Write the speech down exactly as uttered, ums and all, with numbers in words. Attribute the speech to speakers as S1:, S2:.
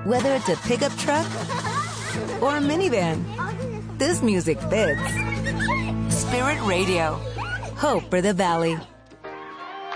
S1: Whether it's a pickup truck or a minivan, this music fits. Spirit Radio. Hope for the Valley.